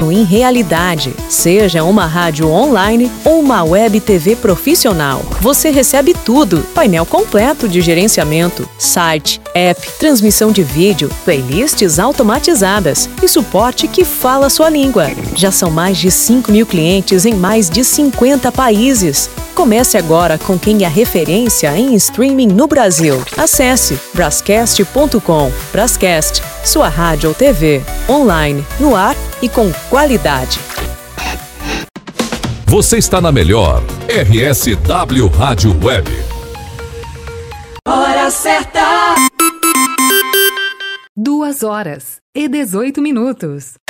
em realidade. Seja uma rádio online ou uma web TV profissional, você recebe tudo: painel completo de gerenciamento, site, app, transmissão de vídeo, playlists automatizadas e suporte que fala sua língua. Já são mais de 5.000 clientes em mais de 50 países. Comece agora com quem é referência em streaming no Brasil. Acesse brascast.com. Brascast, sua rádio ou TV, online, no ar e com qualidade. Você está na melhor RSW Rádio Web. Hora certa. 2h18.